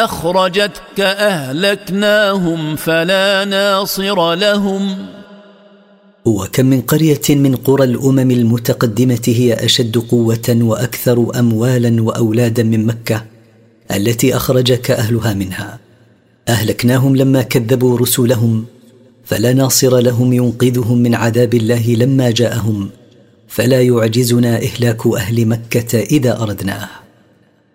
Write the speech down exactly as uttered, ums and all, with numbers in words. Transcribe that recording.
أخرجتك أهلكناهم فلا ناصر لهم. وكم من قرية من قرى الأمم المتقدمة هي أشد قوة وأكثر أموالا وأولادا من مكة التي أخرجك أهلها منها، أهلكناهم لما كذبوا رسلهم، فلا ناصر لهم ينقذهم من عذاب الله لما جاءهم، فلا يعجزنا إهلاك أهل مكة إذا أردناه.